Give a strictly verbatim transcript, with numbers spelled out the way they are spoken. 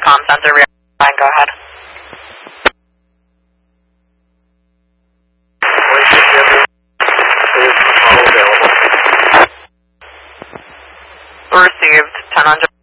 comm center. Fine, go ahead. Received, ten hundred.